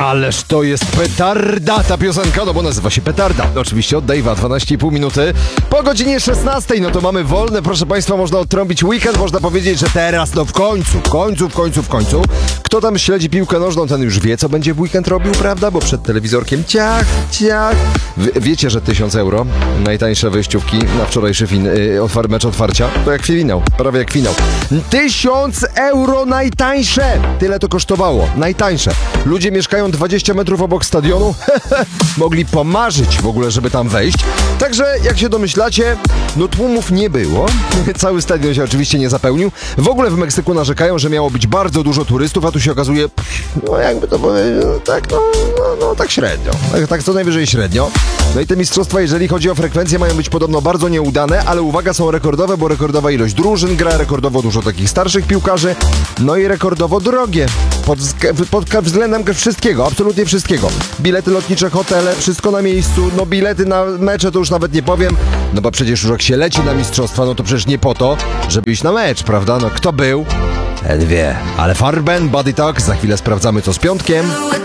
Ależ to jest petarda ta piosenka, no bo nazywa się Petarda. Oczywiście od Dave'a, 12,5 minuty. Po godzinie 16, no to mamy wolne, proszę Państwa, można odtrąbić weekend, można powiedzieć, że teraz, no w końcu. Kto tam śledzi piłkę nożną, ten już wie, co będzie w weekend robił, prawda? Bo przed telewizorkiem ciach. Wiecie, że 1000 euro, najtańsze wejściówki na wczorajszy mecz otwarcia, to jak finał, prawie jak finał. 1000 euro najtańsze! Tyle to kosztowało, najtańsze. Ludzie mieszkają 20 metrów obok stadionu, mogli pomarzyć w ogóle, żeby tam wejść. Także, jak się domyślacie, no tłumów nie było. Cały stadion się oczywiście nie zapełnił. W ogóle w Meksyku narzekają, że miało być bardzo dużo turystów, a tu się okazuje, no jakby to powiedzieć, tak średnio. Tak co najwyżej średnio. No i te mistrzostwa, jeżeli chodzi o frekwencję, mają być podobno bardzo nieudane, ale uwaga, są rekordowe, bo rekordowa ilość drużyn gra, rekordowo dużo takich starszych piłkarzy, no i rekordowo drogie. Pod względem wszystkiego, absolutnie wszystkiego. Bilety lotnicze, hotele, wszystko na miejscu, no bilety na mecze to już nawet nie powiem, no bo przecież już jak się leci na mistrzostwa, no to przecież nie po to, żeby iść na mecz, prawda? No kto był, ten wie. Ale Farben, Body Talk, za chwilę sprawdzamy co z piątkiem.